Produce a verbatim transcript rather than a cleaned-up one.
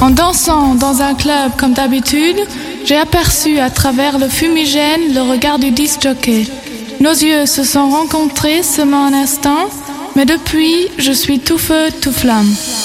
En dansant dans un club comme d'habitude, j'ai aperçu à travers le fumigène le regard du disc-jockey. Nos yeux se sont rencontrés seulement un instant, mais depuis, je suis tout feu, tout flamme.